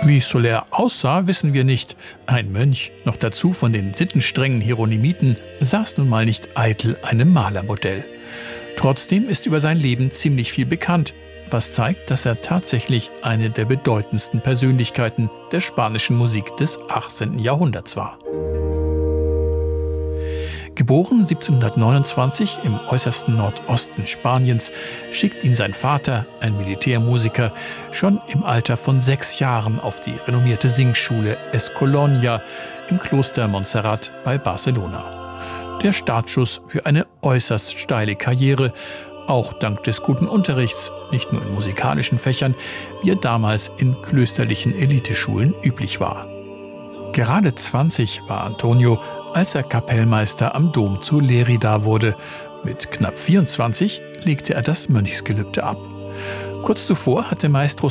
Wie Soler aussah, wissen wir nicht. Ein Mönch, noch dazu von den sittenstrengen Hieronymiten, saß nun mal nicht eitel einem Malermodell. Trotzdem ist über sein Leben ziemlich viel bekannt, was zeigt, dass er tatsächlich eine der bedeutendsten Persönlichkeiten der spanischen Musik des 18. Jahrhunderts war. Geboren 1729 im äußersten Nordosten Spaniens, schickt ihn sein Vater, ein Militärmusiker, schon im Alter von 6 Jahren auf die renommierte Singschule Escolonia im Kloster Montserrat bei Barcelona. Der Startschuss für eine äußerst steile Karriere, auch dank des guten Unterrichts, nicht nur in musikalischen Fächern, wie er damals in klösterlichen Eliteschulen üblich war. Gerade 20 war Antonio, als er Kapellmeister am Dom zu Lérida wurde. Mit knapp 24 legte er das Mönchsgelübde ab. Kurz zuvor hatte Maestro